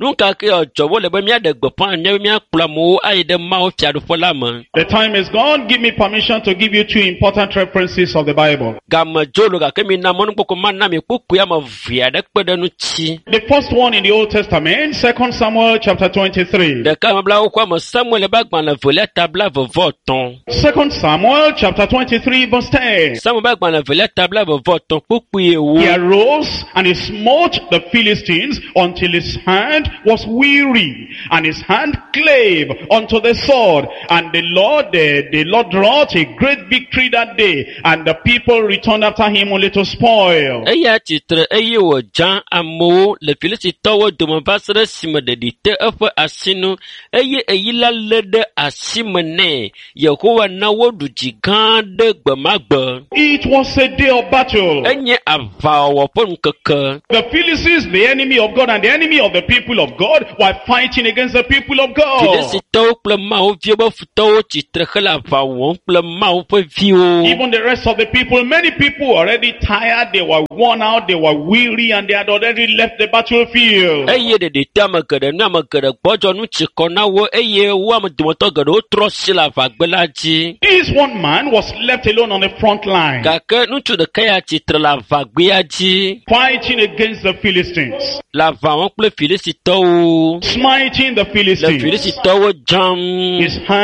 Nunca ke ojowo le be mia de gbepan mia kplamo ayi de ma o fiado folama. The time is gone. Give me permission to give you two important references of the Bible. Gam jolo ga ke mi na monu poko man na mi kuku ya ma via de kpede nu chi. The first one in the Old Testament, 2 Samuel chapter 23. De ka mabla kwa mo Samuel ba gban la volet tabla vovoton. 2 Samuel chapter 23 verse 10. Samuel ba gban la volet tabla vovoton kuku ye wo. He arose and he smote the Philistines until his hand was weary, and his hand clave unto the sword. And the Lord wrought a great victory that day, and the people returned after him only to spoil. Eya titre eye wo jan amo le Filisti towo domo basere sime de dite efe asinu eye eyila lede asimene Yehowa na wodu jigande gbemagbe. It was a day of battle. Enye avawo pon keke. The Philistines, the enemy of God and the enemy of the people of God, were fighting against the people of God. Filisti towo kple mawo vie be futowo titre hela avawo kple mawo pe viwo. Even the rest of the people, many people were already tired, they were worn out, they were weary, and they had already left the battlefield. Eye de dite amegede nu amegede gbɔdzɔ nu tsikɔ na wo eye wo ame dometɔ geɖewo trɔ si le avagbe la dzi. This one man was left alone on the front line, Gake ŋutsu ɖeka ya tsitre le avagbea dzi fighting against the Philistines, le aʋawɔm kple Filistitɔwo. smiting the Le Philistines. Filistitɔwo dzam.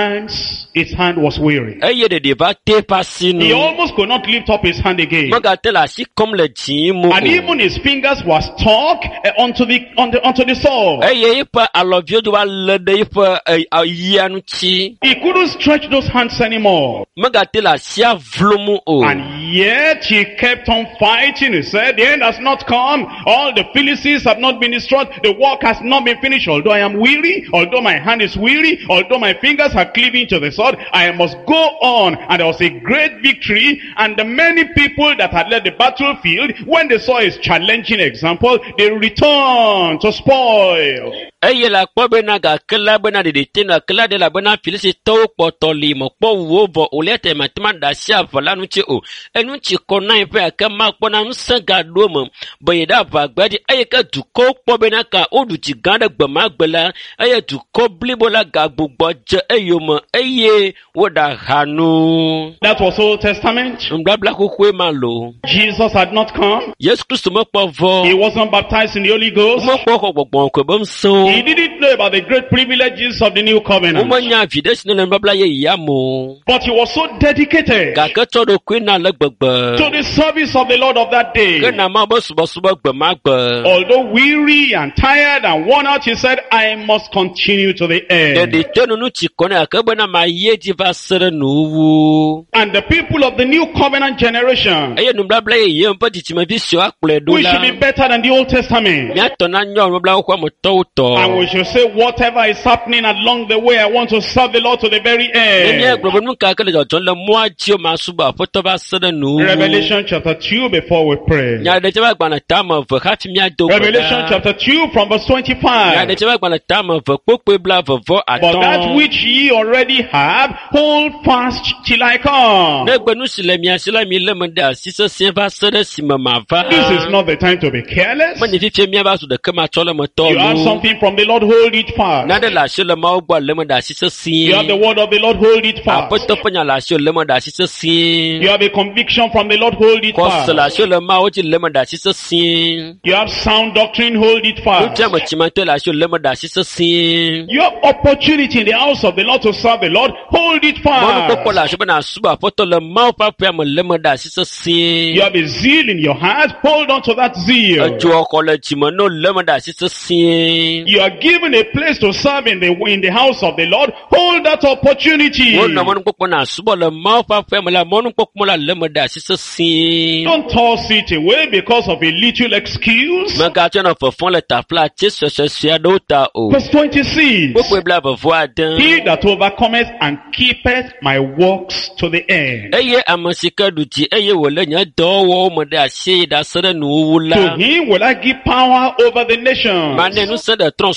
His hand was weary. Eye ɖeɖi va te eƒe asi nu. He almost could not lift up his hand again. Megate le asi kɔm le dzi mo And o. even his fingers were stuck onto the sword. Eye eƒe alɔviwo do va lé ɖe eƒe yia ŋuti. He couldn't stretch those hands anymore. Megate le asia vlom o. And yet he kept on fighting. He said, the end has not come. All the Philistines have not been destroyed. The work has not been finished. Although I am weary, although my hand is weary, although my fingers are cleaving to the sword, I must go on. And there was a great victory. And the many people that had led the battlefield, when they saw his challenging example, they returned to spoil. Eye la kpɔ bena gake la bena ɖeɖite na ke la ɖe la bena Filistitɔwo kpɔtɔ li me kpɔ wo vɔ o le te matema da asi ave la ŋuti o. Enu tsi kɔ na ƒe ake ma kpɔ na ŋusẽ ga ɖo me be yi ɖe aʋagbea dzi eye ke dukɔwo kpɔ bena ka woɖu dzi gã ɖe gbemagbe la eye dukɔ blibo la gagbugbɔ dze eyome eye woɖe aha nu. That was Old Testament. Nubabla xoxoe ma lo. Jesus had not come. Yesu Kristo mekpɔ He vɔ. wasn't baptized in the Holy Ghost. Mekpɔ xɔ gbɔgbɔ ko be ŋusẽ. He didn't know about the great privileges of the new covenant. Womenya vi ɖe si ne le nubabla yeyea mo. But he was so dedicated Gake tsɔ ɖokui na le gbegbe. to the service of the Lord of that day. Ke na ma be subɔsubɔ gbemagbe. Although weary and tired and worn out, he said, I must continue to the end. Ɖeɖite nu tsi kɔ ne ake bena ma ye dzi va se ɖe nuwu. And the people of the new covenant generation, Eye nubabla yeye ƒe dzidzimevi siwo akplɔe ɖo we should be la. better than the Old Testament. Míatɔ na nyɔ nubabla xɔmetɔwo And we tɔ. should say, whatever is happening along the way, I want to serve the Lord to the very Ne end. míagblɔ be nu ka ke le dzɔdzɔm le mɔa dzi o ma subɔ aƒetɔ va se ɖe nuwu. Revelation chapter 2 before we pray. Nya ɖe tse va gbalẽ tame eve hafi míado gbe Revelation ɖa. chapter 2 from verse Nya 25. ɖe tse va gbalẽ tame eve kpokpoe blavevɔ But that atɔ̃. which ye already have, hold fast till I come. Ne gbe nu si le mia si la mi lé me ɖe asi sesĩe va se ɖe esime mava. This is not the time to be careless. Menye fifie míava zu ɖeke matsɔ le metɔ You have lo. something from the Lord, hold it fast. Naɖe le asi le Mawu gbɔ lé me ɖe asi You have the sesĩe. word of the Lord, hold it fast. Aƒetɔ ƒe nya le asi lé me ɖe asi sesĩe. You have a conviction from the Lord, hold it Xɔse le fast. asi le Mawu dzi lé me ɖe asi sesĩe. You have sound doctrine, hold it fast. Nutia me tsimatɔe le asi lé me ɖe asi sesĩe. You have opportunity in the house of the Lord to serve the Lord, hold it Mɔnukpɔkpɔ le fast. asi bena asubɔ aƒetɔ le Mawu ƒe aƒea me lé me ɖe asi You sesĩe. have a zeal in your heart, hold on to that zeal. Edzoxɔ le dzime ne lé me ɖe asi sesĩe. You are given a place to serve in the house of the Lord, hold that opportunity. Wonɔ mɔnukpɔkpɔ na asubɔ le Mawu ƒe aƒea me la mɔnukpɔkpɔ la lé me ɖe asi sesĩe. Don't toss it away because of a little excuse. Megatsɔ nɔ fefɔm le tafla atsi suesue aɖewo ta o. Verse 26. Kpokpoe blavevɔ ade. He that overcometh and keepeth my works to the end. Eye ame si ke ɖu dzi eye wòlé nye dɔwɔwɔwo me ɖe asi yi ɖase ɖe nuwuwu To la. him will I give power over the nations. Mane nusẽ ɖe trɔ̃subɔlawo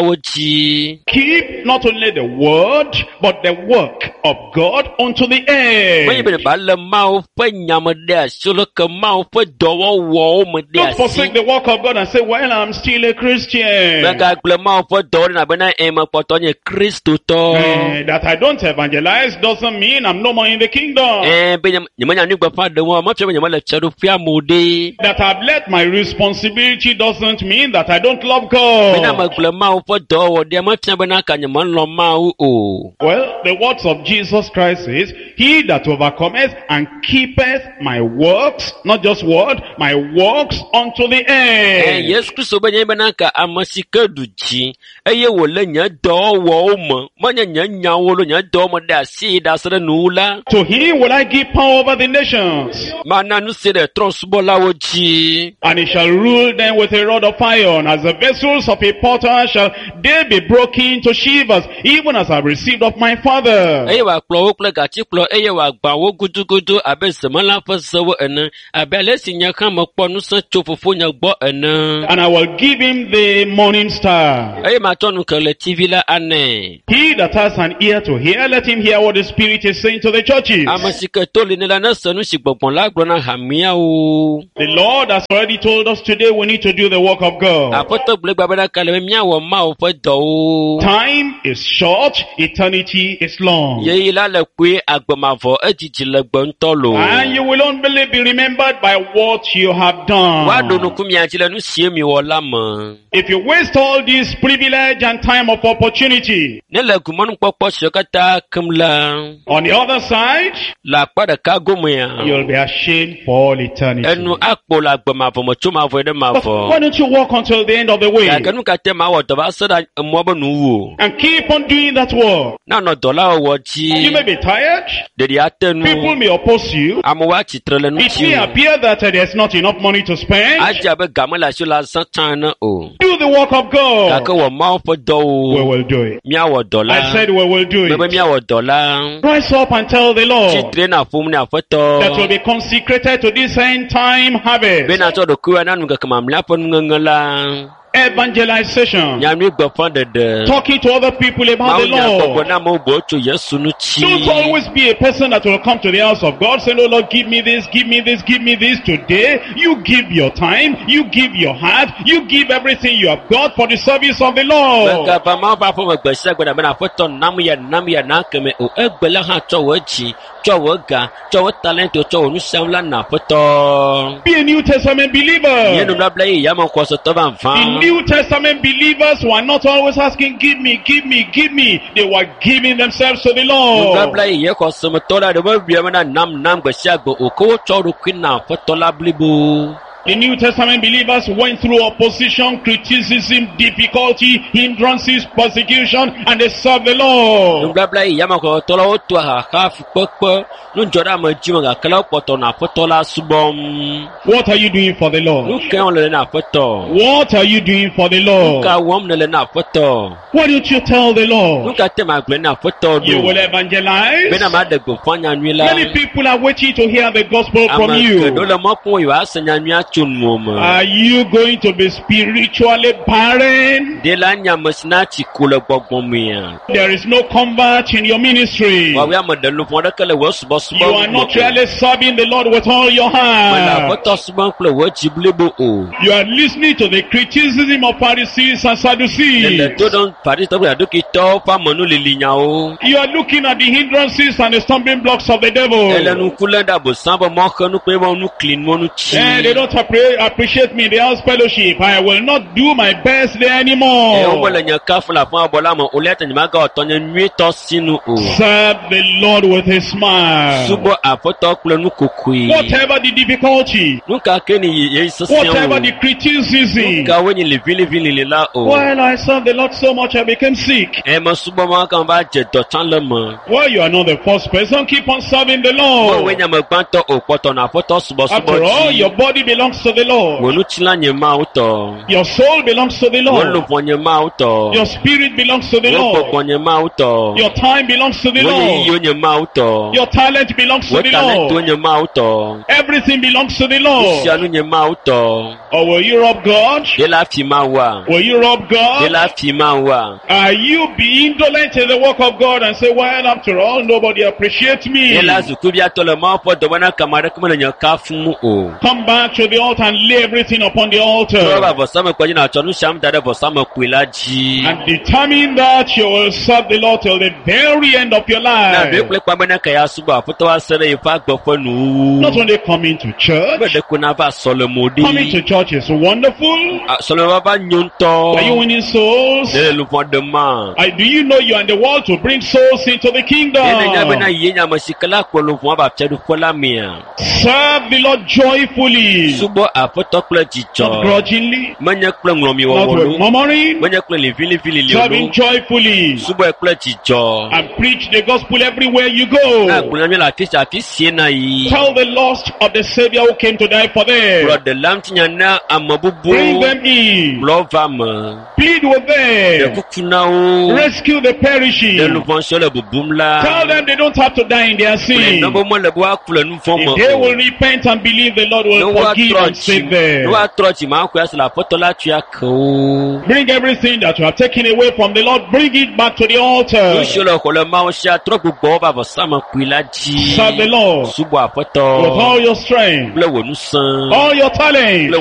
láwo jí. Keep not only the word, but the work of God unto the Mwenye end. bene bala mao fe nyamade asolo ke mao fe dowo wo mede Don't forsake asi. the work of God and say, well, I'm still a Christian. Maka kule mao fe dowo na bena ema potonye Kristo to. That I don't evangelize doesn't mean I'm no more in the kingdom. Be nyamanya ni gba fa de wo ma pye nyamale cheru fia mode. That I've let my responsibility doesn't mean that I don't love Bena ma God. kule mao fe dowo de ma pye bena ka nyaman lo mao o. Well, the words of Jesus Christ is, he that overcometh and keepeth my works, not just word, my works unto the end. Yes Kristo benya bena ka amasika duji. Eye wo le nya do wo mo. Manya nya wo lo nya do mo da si da sere nula. To him will I give power over the nations, Mana nu se de transbola wo ji. and he shall rule them with a rod of iron. As the vessels of a potter shall they be broken to shivers, even as I have received of my Father. Eye wa kplo wo kple gati kplo eye wa gba wo gudugudu abe semala fa sewo ene. Abe le si nya kan mo kpo nu se tso fofo nya gbo ene. And I will give him the morning star. Eye ma to nu ke le TV la ane. He that has an ear to hear, let him hear what the Spirit is saying to the churches. Amasika to le ne la na se nu si gbongbon la gbo na hamia o. The Lord has already told us today we need to do the work of God. Apoto gble gba bena ka le mia wo ma o fe do o. Time is short, eternity is long. Ye la le kwe agbemavo ejiji le gbe nto lo. And you will only be remembered by what you have Wa do done. nu kumia ji le nu sie mi wo la mo. If you waste all this privilege and time of opportunity, Ne le gumonu kpokpo se kata kem la. on the other side, La kpa de ka gomo ya. you'll be ashamed for all eternity. Enu akpo la agbemavo mo tso mavo de But mavo. why don't you walk until the end of the way Ya kenu ka te ma wo do ba se da mo bo nu wo. and keep on doing that work? Na no do la wo You may ji. be tired. De di atenu. People may oppose you. Amo wa chitre le nu It chi. may appear that there's not enough money to spend. Aja be gamela so la san tan o. Do the work of Ka ke God. wo ma fo do We o. will do it. Mia wo do la. I said we will do Bebe it. mia wo do la. Rise up and tell the Lord Chitre na fom na that will foto. be consecrated to this end time harvest. Bena to do kuwa na nuga kama mla pon ngala. Evangelization. Nyami gbo fon de. Talking to other people about the Maunya koko Lord. na mo bo cho Yesu nu chi. Don't always be a person that will come to the house of God saying, oh Lord, give me this, give me this, give me this. Today, you give your time, you give your heart, you give everything you have got for the service of the Lord. Beka ba ma ba fo me gbe se gbe na bena foto nam ya na keme o egbele ha cho wo chi, cho wo ga, cho wo talent cho wo nu sam la na foto. Be a New Testament Ye believer. nu na bla yi ya mo ko so to ban The fa. New Testament believers were not always asking, give me, give me, give me. They were giving themselves to the Na Lord. bla yi ye ko so mo to la de mo bi na nam gbe se agbo o ko cho ru kwin na foto la blibo. The New Testament believers went through opposition, criticism, difficulty, hindrances, persecution, and they served the Lord. Nubla yi yama ko tola o to ha ha fi popo nu jora ma ji ma kala poto na foto la subom What are you doing for the nu Lord? kan le na foto What are you doing for the Lord? ka wom le na foto Why don't you tell the nu Lord? ka te ma gbe na foto You do will evangelize. be na ma de go fanya nwi la Many people are waiting to hear the gospel from do you. le mo ko yo asanya nwi achun mo mo Are you going to be spiritually barren? de la nya masna chi kula gbogbon mi ya There is no convert in your ministry. wa wi am de lu fon de kale wo subo subo You are not really serving the Lord with all your la heart. foto subo kle wo ji blibo o You are listening to the criticism of Pharisees and le Sadducees. to don pari to ya do ki to fa monu le linya o You are looking at the hindrances and the stumbling blocks of the devil. elenu kulenda bo samba mo kanu pe mo nu clean mo nu chi They don't appreciate me in the house fellowship. I will not do my best there o anymore. wala nya kafula fun abola mo oleta ni maga otonye nwi to sinu o Serve the Lord with a smile. subo afoto kule nu kokui Whatever the difficulty, nuka keni ye whatever the sosian criticism. ka wenyi le vili la o While I served the Lord so much, I became sick. e mo subo mo kan ba je do tan le mo Well, you are not the first person. Keep on serving the mo Lord. wenya mo gbanto o poto na foto subo subo After all, ji your body belongs belongs to the Lord. Wonu tila nye ma uto. Your soul belongs to the Wonu Lord. ponye ma uto. Your spirit belongs to the Wonu Lord. ponye ma uto. Your time belongs to the Wonu Lord. iyo nye ma uto. Your talent belongs to the Talent Lord. nye ma uto. Everything belongs to the Lord. Sianu nye ma uto. Or will you rob God? Dela fi ma wa. Will you rob God? Dela fi ma wa. Are you be indolent in the work of God and say, well, after all, nobody appreciates me? Dela zukubi atole ma po do wana kamara kuma nya kafu o. Come back to the altar and lay everything upon the altar. Roba bosama kwa jina chonu sham dada bosama kuilaji. And determine that you will serve the Lord till the very end of your Na be life. kule kwa bana kaya suba foto wa sere ifa gbofo nu. Not only coming to church. Bede kuna va solomodi. Coming to church is wonderful. Solomodi ba nyonto. Are you winning souls? Dele lupo de ma. Do you know you are in the world to bring souls into the kingdom? Dele nyabe na yenya masikala kwa lupo ba pchedu kola mia. Serve the Lord joyfully. Subo afoto kule jicho. Not grudgingly. Manya kule nglomi Not with wawolu. murmuring. Manya kule livili Serving liolu. joyfully. Subo kule jicho. And preach the gospel everywhere you go. Na kuna mila kisha fisiena yi. Tell the lost of the Savior who came to die for them. Bro de lamti nyana amabubu. Bring them in. Blovama. Plead with De them. kukuna o. Rescue the perishing. De luponso le bubumla. Tell them they don't have to die in their sin. Nabo mo le bwa kule nufomo. If they will repent and believe, the Lord will forgive and save them. No atrochi ma kwa sala potola tuya ko. Bring everything that you have taken away from the Lord, bring it back to the altar. Usholo kole ma o sha troku go ba bosama kuilaji. Serve the Lord Subo apoto. with all your strength, Ble wonu san. all your talent.